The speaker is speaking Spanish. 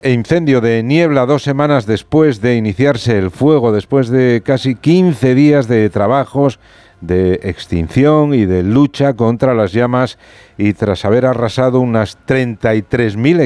Incendio de Niebla 2 semanas después de iniciarse el fuego, después de casi 15 días de trabajos de extinción y de lucha contra las llamas y tras haber arrasado unas 33.000